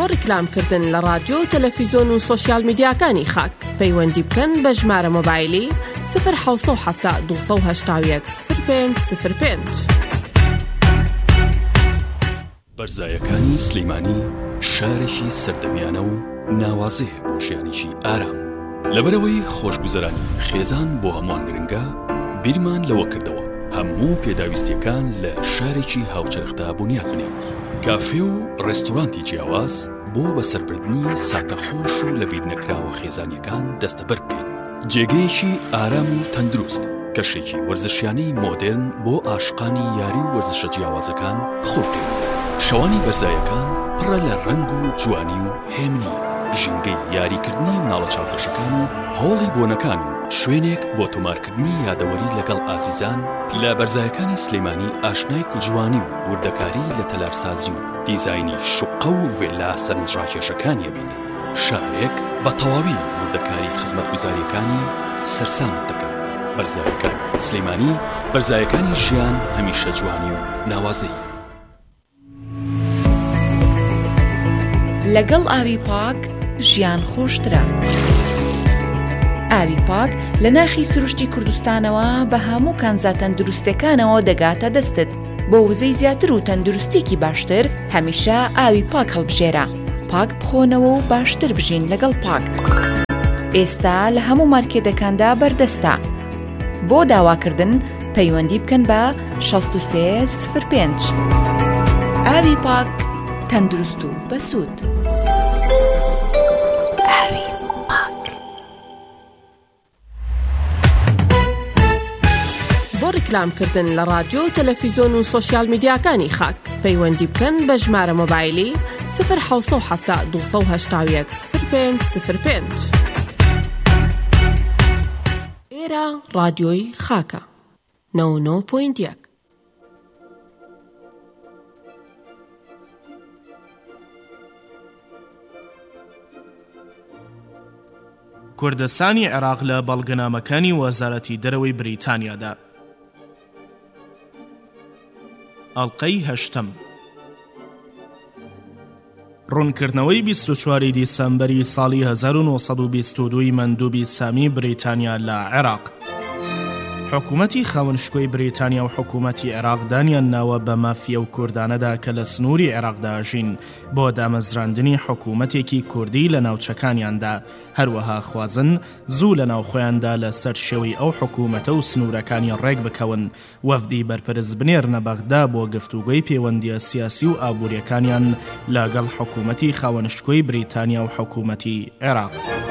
بۆ ڕیکلامکردن لە رادیۆ و تەلەڤیزۆن و سۆشیال میدیاکانی خاک پەیوەندی بکەن بە ژمارە مۆبایلی 070 281 0505. بەرزایەکانی سلەیمانی شارێکی سەردەمیانە و ناوازەیە بۆ ژیانێکی ئارام. لەبەرەوەی خۆشگوزەرانی خێزان بۆ هەمووان گرنگە، بیرمان لەوە کردەوە هەموو پێداویستیەکان لە شارێکی هاوچەرخدا بنیاد بنێن. کافێ و ڕێستۆرانتی جیاواز بۆ بەسەربردنی ساتەخۆش و لە بیر نەکراوە خێزانیەکان دەستەبەر بکەین. جێگەیەکی ئارام و تەندروست، کەشێکی وەرزشیانەی مۆدێرن بۆ عاشقانی یاری و وەرزشە جیاوازەکان بخۆ بکەین. شەوانی بەرزایەکان پڕە لە ڕەنگ و جوانی و هێمنی، ژینگەی یاریکردنی مناڵە چاوکەشەکان و هۆڵی بۆنەکان و شوێنێک بۆ تۆمارکردنی یادەوەری لەگەڵ ئازیزان. لە بەرزایەکانی سلەیمانی ئاشنای کوژوانی و وردەکاری لە تەلارسازی و دیزاینی شوقە و ڤێلا سەرنجڕاکێشەکانیە بێت. شارێک بە تەواوی وردەکاری خزمەتگوزاریەکانی سەرسامت دەکات. بەرزایەکانی سلەیمانی، بەرزایەکانی ژیان هەمیشە جوانی و ناوازەی. لەگەڵ ئاوی پاک ژیان خۆشترە. ئاوی پاک لە ناخی سروشتی کوردستانەوە بە هەموو کانزا تەندروستەکانەوە دەگاتە دەستت. بۆ وزەی زیاتر و تەندروستێکی باشتر هەمیشە ئاوی پاک هەڵبژێرە. پاک بخۆنەوە و باشتر بژین لەگەڵ پاک. ئێستا لە هەموو مارکێتەکاندا بەردەستە. بۆ داواکردن پەیوەندی بکەن بە 6305. ئاوی پاک، تەندروست و بەسوود. ئاوی پاک. بۆ ڕیکلامکردن لە رادیۆ و تەلەڤیزۆن و سۆشیال میدیاکانی خاک پەیوەندی بکەن بە ژمارە مۆبایلی 070 281 0505. ئێرە رادیۆی خاکە 99.1. کوردستانی عێراق لە بەڵگەنامەکانی وەزارەتی دەرەوەی بریتانیادا. ئەڵقەی 8. ڕوونکردنەوەی 24 دیسەمبەری ساڵی 1922 مەندووبی سامی بریتانیا لە عێراق. حکوومەتی خاوەنشکۆی بریتانیا و حکوومەتی عێراق دانیان ناوە بە مافیە و کوردانەدا کە لە سنووری عێراقدا ژین بۆ دامەزراندنی حکوومەتێکی کوردی لە ناوچەکانیاندا. هەروەها خوازن زوو لە ناوخۆیاندا لە سەر شێوەی ئەو حکوومەتە و سنوورەکانی ڕێک بکەون. وەفدی بەرپرس بنێرنە بەغدا بۆ گفتوگۆی پەیوەندیە سیاسی و ئابوووریەکانیان لەگەڵ حکوومەتی خاوەنشکۆی بریتانیا و حکوومەتی عێراق.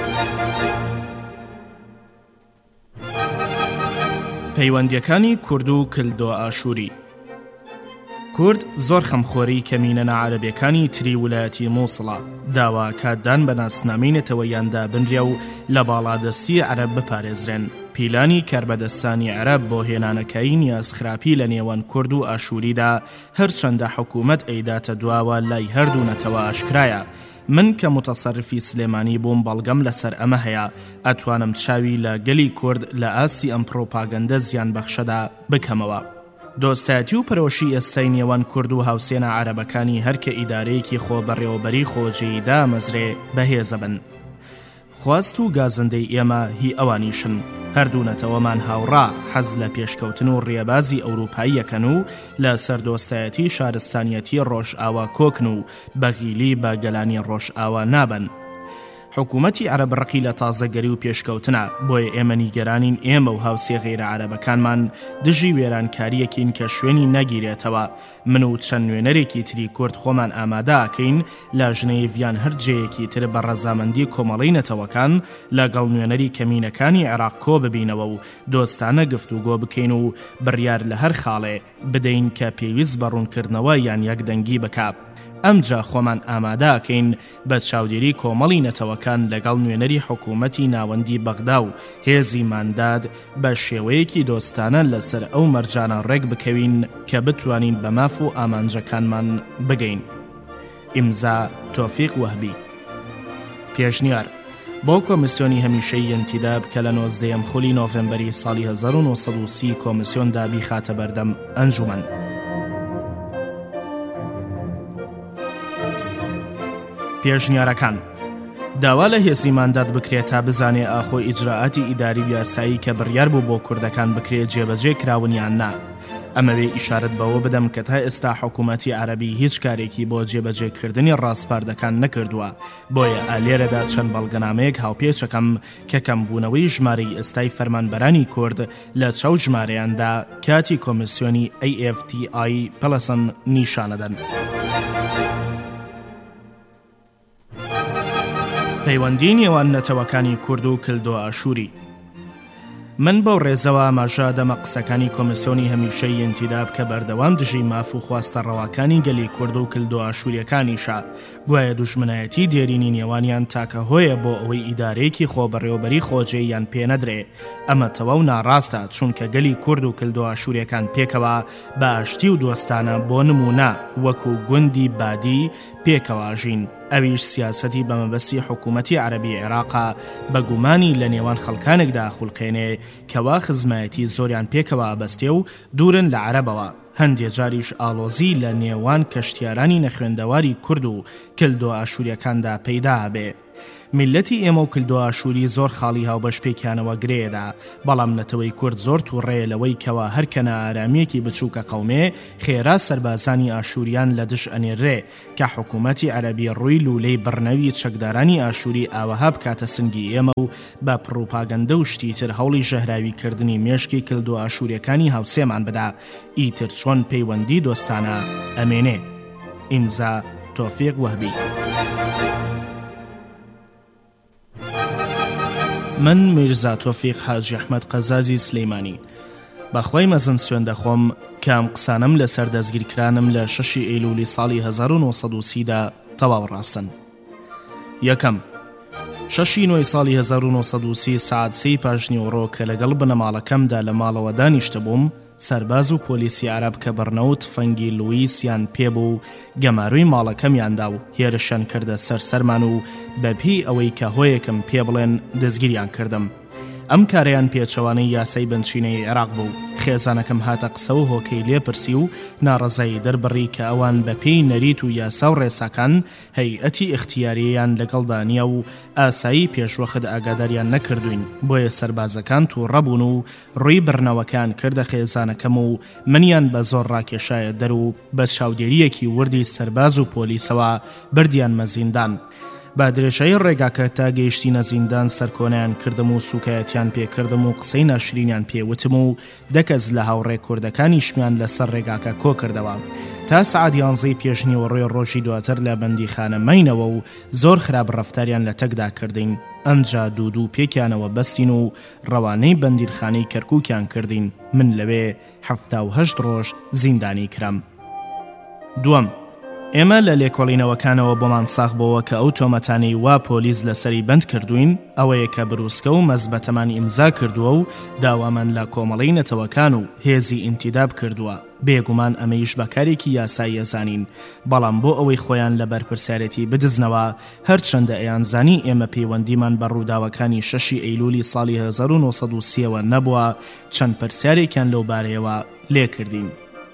پەیوەندیەکانی کورد و کلدۆ ئاشووری. کورد زۆر خەمخۆری کەمینە نەعەرەبیەکانی تری ویلایەتی مووسڵە. داوا کاتدان بە ناسنامەی نەتەوەیاندا بنرێ و لە باڵادەستی عەرەب بپارێزرێن. پیلانی کاربەدەستانی عەرەب بۆ هێنانەکەی نیازخراپی لە نێوان کورد و ئاشووریدا هەرچەندە حکوومەت ئەیداتە دواوە لای هەردوو نەتەوە ئاشکرایە. من کە متەسەرفی سلێمانی بووم بەڵگەم لەسەر ئەمە هەیە، ئەتوانم چاوی لە گەلی کورد لە ئاستی ئەم پرۆپاگەندە زیان بەخشەدا بکەمەوە. دۆستایەتی و پەرۆشی ئێستای نێوان کورد و هاوسێنە عەرەبەکانی هەرکە ئیدارەیەکی خۆ بەڕێوەبەری خۆجێیدا مەزرێ بەهێزە بن. خواست و گازندەی ئێمە هی ئەوانیشن. هەردوو نەتەوەمان هاوڕا حەز لە پێشکەوتن و ڕێبازی ئەوروپاییەکەن و لە سەردۆستایەتی شارستانیەتی ڕۆژئاوا کۆکن و بەغیلی بە گەلانی ڕۆژئاوا نابن. حکوومەتی عەرەب ڕقی لە تازەگەری و پێشکەوتنە، بۆیە ئێمە نیگەرانین ئێمە و هاوسێ غێرە عەرەبەکانمان دژی وێرانکاریەکین کە شوێنی نەگیرێتەوە. من و چەند نوێنەرێکی تری کورد خۆمان ئامادەکەین لە ژنەیڤیان هەر جەیەکی تر بە ڕەزامەندی کۆمەڵی نەتەوەکان لەگەڵ نوێنەری کەمینەکانی عێراق کۆ ببینەوە و دۆستانە گفتوگۆ بکەین و بڕیار لە هەر خاڵێ بدەین کە پێویست بە ڕوونکردنەوە یان یەکدەنگی بکات. ئەمجا خۆمان ئامادەکەین بە چاودێری کۆمەڵی نەتەوەکان لەگەڵ نوێنەری حکوومەتی ناوەندی بەغدا و هێزی مانداد بە شێوەیەکی دۆستانە لەسەر ئەو مەرجانە ڕێک بکەوین کە بتوانین بە ماف و ئامانجەکانمان بگەین. ئیمزا تۆفیق وەهبی. پێشنیار بۆ کۆمیسیۆنی هەمیشەی ئینتیداب کە لە 19 خولی نۆڤێمبەری ساڵی 1930 کۆمیسیۆندا بیخاتە بەردەم ئەنجومەن. پێشنیارەکان داوا لە هێزی ماندات بکرێت تا بزانێ ئاخۆ ئیجراعاتی ئیداری و یاسایی کە بڕیار بوو بۆ کوردەکان بکرێت جێبەجێ کراونیان نا. ئەمەوێ ئیشارەت بەوە بدەم کە تا ئێستا حکوومەتی عەرەبی هیچ کارێکی بۆ جێبەجێکردنی ڕاستپاردەکان نەکردووە. بۆیە ئالێرەدا چەند بەڵگەنامەیەک هاوپێچەکەم کە کەمبوونەوەی ژمارەی ئێستای فەرمانبەرانی کورد لە چەو ژمارەیاندا کاتی کۆمیسیۆنی AFTI پلسن نیشانەدەن. پەیوەندی نێوان نەتەوەکانی کورد و کلدۆ ئاشووری. من بەو ڕێزەوە ئاماژە دەمە قسەکانی کۆمیسیۆنی هەمیشەی ئینتیداب کە بەردەوام دژی ماف و خواستە ڕەواکانی گەلی کورد و کلدۆ ئاشووریەکانیشە گوایە دوژمنایەتی دێرینی نێوانیان تاکە هۆیە بۆ ئەوەی ئیدارەیەکی خۆبەڕێوەبەری خۆجێیان پێ نەدرێ. ئەمە تەواو ناڕاستە چونکە گەلی کورد و کلدۆ ئاشووریەکان پێکەوە بە ئاشتی و دۆستانە بۆ نمونە وەکو گوندی بادی پێکەواژین. ئەویش سیاسەتی بەمەبەستی حکوومەتی عەرەبی عێراقا بە گومانی لە نێوان خەڵکانێکدا خوڵقێنێ کەوا خزمایەتی زۆریان پێکەوە بەستێ و دوورن لە عەرەبەوە. هەندێک جاریش ئالۆزی لە نێوان کەشتیارانی نەخوێندەواری کورد و کلدۆ ئاشووریەکاندا پەیدا بێ. میلەتی ئێمە و کلدۆ ئاشووری زۆر خاڵی هاوبەش پێکیانەوە گرێدا، بەڵام نەتەوەی کورد زۆر تووڕێ لەوەی کەوا هەرکەنە ئارامەیەکی بچووکە قەومێ خێرا سەربازانی ئاشووریان لە دش ئەنێرێ کە حکوومەتی عەرەبی ڕووی لولەی بڕنەوی چەکدارانی ئاشووری ئاوەها بکاتە سنگی ئێمە و بە پڕۆپاگەندە و شتیتر هەوڵی ژەهراویکردنی مێشکی کلدۆ ئاشووریەکانی هاوسێمان بدا ئیتر چۆن پەیوەندی دۆستانە ئەمێنێ. ئیمزا تۆفیق وهبی. من میرزا تۆفیق حاجی ئەحمەد قەزازی سلەیمانی بەخوای مەزن سوێن دەخۆم کام قسانم لەسەر دەستگیرکرانم لە 6 ئەیلولی ساڵی 1930دا تەواو ڕاستن. یەکەم 6 نوێی ساڵی 1930 سعات 3 پاشنیوڕۆ کە لەگەڵ بنەماڵەکەمدا لە ماڵەوە دانیشتە بووم، سەرباز و پۆلیسی عەرەب کە بەرنەوت فەنگی لوئیسیان پێبوو گەماروی ماڵەکەمیاندا و هێرشیان کردە سەرمان و بەپی ئەوەی کە هۆیەکم پێ بڵێن دەستگیریان کردم. ئەم کارەیان پێچەوانەی یاسای بنچینەی عێراق بوو. خێزانەکەم هاتە قسە و هۆکەی لێپرسی و ناڕەزایی دەربڕی کە ئەوان بەپێی نەریت و یاسا و ڕێساکان هەیئەتی اختیاریەیان لەگەڵدا نییە و ئاسایی پێشوەخت ئاگاداریان نەکردوین، بۆیە سەربازەکان تووڕەبوون و ڕووی بڕنەوەکان کردە خێزانەکەم و منیان بە زۆر ڕاکێشایە دەر و بە چاودێریەکی وردی سەرباز و پۆلیسەوە بردیان مەزیندان. با درێژایی ڕێگاکە تا گەیشتینە زیندان سەرکۆنیان کردم و سوکایەتیان پێکردم و قسەی ناشرینیان پێوتم و دەکەس لە هاوڕێ کوردەکانیشمیان لەسەر ڕێگاکە کۆ کردەوە تا سعات 11 پێشنیوە ڕۆی ڕۆژی دواتر لە بەندیخانە ماینەوە و زۆر خراپ ڕەفتاریان لە تەکدا کردین. ئەمجا دوو پێکیانەوە بەستین و ڕەوانەی بەندیرخانەی کەرکووکیان کردین. من لەوێ 78 ڕۆژ زیندانی کرام. دووەم، ئێمە لە لێکۆڵینەوەکانەوە بۆمان ساخ بۆەوە کە ئەو تۆمەتانەی وا پۆلیس لەسەری بەند کردوین ئەوەیە کە بروسکە و مەزبەتەمان ئیمزا کردووە و داوامان لە کۆمەڵەی نەتەوەکان و هێزی ئینتیداب کردووە. بێگومان ئەمەیش بەکارێکی یاسایی ئەزانین، بەڵام بۆ ئەوەی خۆیان لە بەرپرسیارەتی بدزنەوە هەرچەندە ئەیانزانی ئێمە پەیوەندیمان بە ڕووداوەکانی 6 ئەیلولی ساڵی 1930ەوە نەبووە، چەند پرسیارێکیان لەو بارەیەوە لێکردین.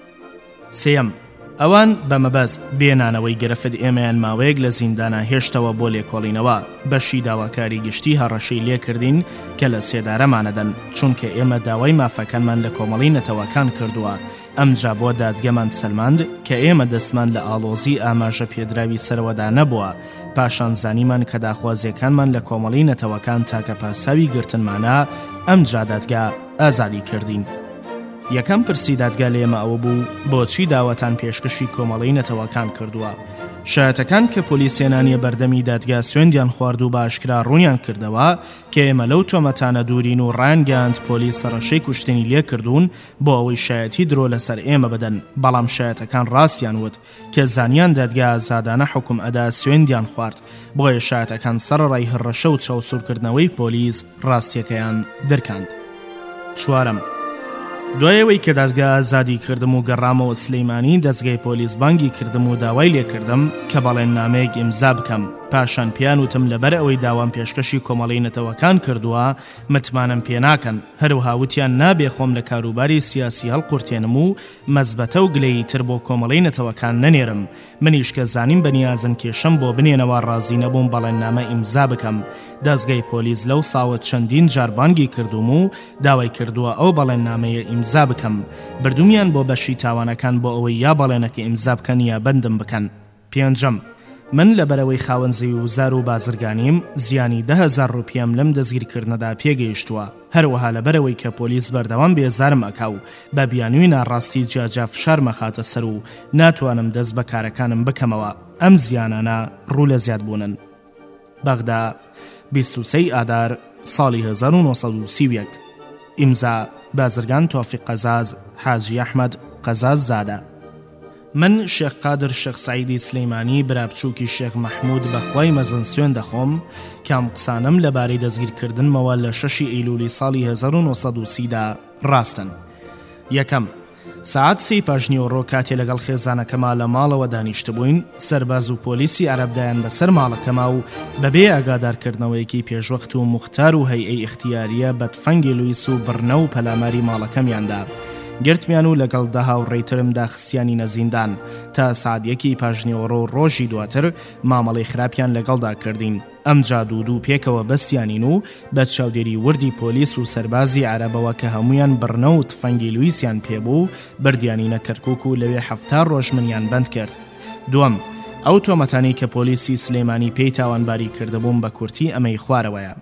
سێەم، ئەوان بەمەبەست بێنانەوەی گرفت ئێمەیان ماوەیەک لە زیندانە هێشتەوە بۆ لێکۆڵینەوە. بەشی داواکاری گشتی هەڕەشەی لێکردین کە لە سێدارەمانەدەن چونکە ئێمە داوای مافەکانمان لە کۆمەڵی نەتەوەکان کردووە. ئەمجا بۆ دادگەمان سەلماند کە ئێمە دەستمان لە ئاڵۆزی ئاماژە پێدراوی سەرەوەدا نەبووە. پاشان زانیمان کە داخوازیەکانمان لە کۆمەڵی نەتەوەکان تاکە پاساوی گرتنمانە، ئەمجا دادگا ئازادی کردین. یەکەم پرسی دادگا لێمە ئەوە بوو بۆچی داوەتان پێشکەشی کۆمەڵەی نەتەوەکان کردووە. شایەتەکان کە پۆلیسێنانی بەردەمی دادگا سوێندیان خوارد و باشکرا ڕوونیان کردەوە کە ئێمە لەو تۆمەتانە دوورین و ڕانگەاند پۆلیس سەرەشەی کوشتنی لێ کردوون بۆ ئەوەی شایەتی درۆ لەسەر ئێمە بدەن، بەڵام شایەتەکان ڕاستیان وت کە زانیان دادگا ئازادانە حکم ئەدا سوێندیان خوارد، بۆیە شایەتەکان سەرڕای هەڕەشە و چاوسورکردنەوەی پۆلیس ڕاستیەکەیان دەرکاند. چوارەم، دوایەوەی کە دادگا ئازادی کردم و گەڕامەوە سلەیمانی دەستگای پۆلیس بانگی کردم و داوای لێکردم کە بەڵێن نامەیەک ئیمزا بکەم. پاشان پیان وتم لەبەر ئەوەی داوام پێشکەشی کۆمەڵەی نەتەوەکان کردووە متمانم پێ ناکەن، هەروەها وتیان نابێ خۆم لە کاروباری سیاسی هەڵقورتێنم و مەزبەتە و گلەیی تر بۆ کۆمەڵەی نەتەوەکان نەنێرم. منیش کە زانیم بەنیازن کێشەم بۆ بنێنەوە ڕازی نەبووم بەڵێننامە ئیمزا بکەم. دەستگای پۆلیس لەو ساوە چەندین جاربانگی کردوم و داوای کردووە ئەو بەڵێننامەیە ئیمزا بکەم. بردومیان بۆ بەشی تاوانەکان بۆ ئەوەی یا بەڵێنەکە ئیمزا بکەن یا بەندم بکەن. پێنجەم، من لەبەرەوەی خاوەنزەی و زار و بازرگانیم زیانی 10,000 ڕوپیەم لەم دەستگیرکردنەدا پێگەیشتووە. هەروەها لەبەرەوەی کە پۆلیس بەردەوام بێزارم ئەکاو بە بیانووی ناڕاستی جاجا فشارمە خاتە سەر و ناتوانم دەست بە کارەکانم بکەمەوە. ئەم زیانانە ڕوو لە زیاد بوونن. بەغدا 23 ئادار ساڵی 1930. ئیمزا بازرگان تۆفیق قەزاز حاجی ئەحمەد قەزاز زادە. من شێخ قادر شێخ سعیدی سلەیمانی برابچووکی شێخ مەحموود بەخوای مەزن سوێن دەخۆم کام قسانم لەبارەی دەستگیرکردنمەوە لە 6 ئەیلولی ساڵی 1930دا ڕاستن. یەکەم، ساعت 3 پاژنیوەڕۆ کاتێ لەگەڵ خێزانەکەما لە ماڵەوە دانیشت بووین، سەرباز و پۆلیسی عەرەبدایان بەسەر ماڵەکەما و بەبێ ئاگادارکردنەوەیەکی پێشوەخت و موختار و هەیئەی اختیاریە بە تفەنگی لویس و بڕنە و پەلاماری ماڵەکەمیاندا. گرتمیان و لەگەڵ دەها و ڕێیترمدا خستیانی نەزیندان تا ساعت 1 پاژنیوەڕۆ ڕۆژی دواتر مامەڵەی خراپیان لەگەڵدا کردین. ئەم جادوودوو پێکەوە بەستیانین و بە چاودێری وردی پۆلیس و سەربازی عەرەبەوە کە هەمویان بڕنە و تفەنگی لویسیان پێبوو بردیانینە کەرکووک و لەوێ 7 ڕۆژ منیان بەند کرد. دووەم، ئەو تۆمەتانی کە پۆلیسی سلێمانی پێی تاوانباری کردبووم بە کورتی ئەمەی خوارەوەیە.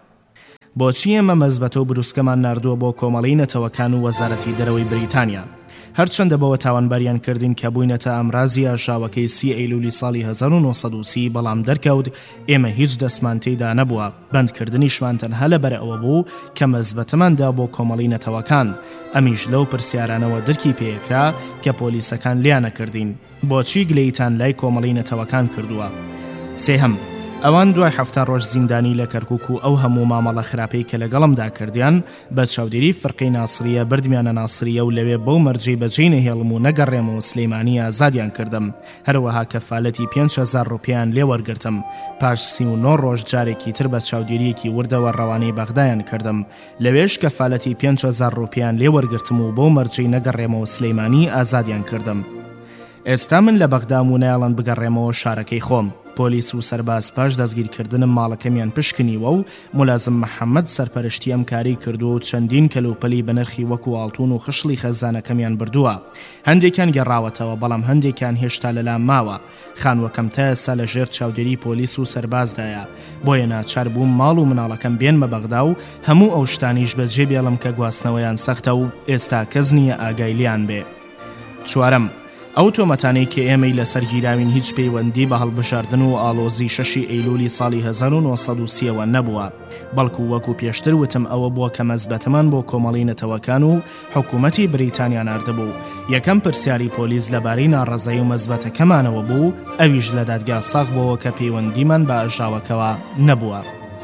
بۆچی ئێمە مەزبەتە و بروسکەمان ناردووە بۆ کۆمەڵەی نەتەوەکان و وەزارەتی دەرەوەی بریتانیا؟ هەرچەندە بەوە تاوانباریان کردین کە بووینەتە ئەمرازی ئاژاوەکەی 30 ئەیلولی ساڵی 1930 بەڵام دەرکەوت ئێمە هیچ دەستمان تێیدا نەبووە. بەندکردنیشمان تەنها لەبەر ئەوە بوو کە مەزبەتەماندا بۆ کۆمەڵەی نەتەوەکان. ئەمیش لەو پرسیارانەوە دەرکی پێکرا کە پۆلیسەکان لیانەکردین. بۆچی گلەیتان لای کۆمەڵەی نەتەوەکان کردووە؟ سێهەم، ئەوان دوای 7 ڕۆژ زیندانی لە کەرکووک و ئەو هەموو مامەڵە خراپەی کە لەگەڵمدا کردیان بە چاودێری فڕقەی ناسریە بردمیانە ناسریە و لەوێ بەو مەرجەی بەجێ نەهێڵم و نەگەڕێمەوە سلەیمانی ئازادیان کردم. هەروەها کەفالەتی 5,000 ڕوپیان لێ وەرگرتم. پاش 39 ڕۆژ جارێکی تر بە چاودێریەکی وردەوە ڕەوانەی بەغدایان کردم. لەوێش کەفالەتی 5,000 ڕوپیان لێ وەرگرتم و بەو مەرجەی نەگەڕێمەوە سلەیمانی ئازادیان کردم. ئێستا من لە بەغدا و نایڵەن بگەڕێمەوە شارەکەی خۆم. پۆلیس و سەرباز پاش دەستگیرکردنم ماڵەکەمیان پشکنیوە و مولازم محەممەد سەرپەرشتی ئەم کاری کردو و چەندین کەلوپەلی بەنرخی وەکو ئاڵتون و خشلی خەزانەکەمیان بردووە. هەندێکیان گەڕاوەتەوە بەڵام هەندێکیان هێشتا لەلام ماوە. خانوەکەم تا ئێستا لە ژێر چاودێری پۆلیس و سەربازدایە. بۆیە ناچار بووم ماڵ و مناڵەکەم بێنمە بەغدا و هەموو ئەو شتانیش بەجێ بێڵم کە گواستنەوەیان سەختە و ئێستا کەس نییە ئاگای لیان بێ. چوارەم، ئەو تۆمەتانەی کە ئێمەی لەسەر گیراوین هیچ پەیوەندی بە هەڵبژاردن و ئاڵۆزی 6 ئەیلولی ساڵی 1930ەوە نەبووە، بەڵکو وەکو پێشتر وتم ئەوە بووە کە مەزبەتەمان بۆ کۆمەڵی نەتەوەکان و حکوومەتی بریتانیا ناردبوو. یەکەم پرسیاری پۆلیس لەبارەی ناڕەزایی و مەزبەتەکەمانەوە بوو، ئەویش لە دادگا ساغ بووە کە پەیوەندیمان بە ئاژاوەکەوە نەبووە.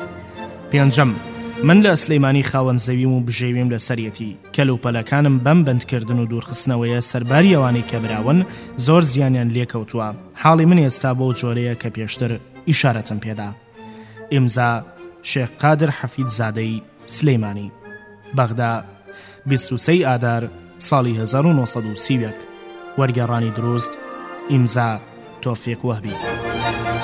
پێنجەم، من لە سلەیمانی خاوەن زەویم و بژێویم لە سەرەتی کەلوپەلەکانم بەم بەندکردن و دوورخستنەوەیە سەرباری ئەوانەی کە براون زۆر زیانیان لێکەوتووە. حاڵی من ئێستا بۆ جۆرەیە کە پێشتر ئیشارەتم پێدا. ئیمزا شێخ قادر حەفید زادەی سلەیمانی. بەغدا 23 ئادار ساڵی 1930. وەرگێڕانی دروست ئیمزا تۆفیق وەهبی.